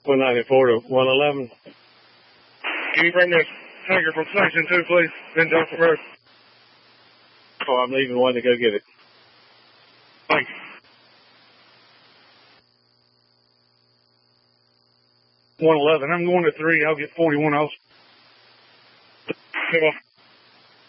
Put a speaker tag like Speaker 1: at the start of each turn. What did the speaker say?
Speaker 1: 194 to 111.
Speaker 2: Can you bring this tanker from Station 2, please? Then Johnson Road.
Speaker 1: Oh, I'm leaving one to go get it.
Speaker 2: Thank you. 111. I'm going to 3. I'll get 41 off. Come on.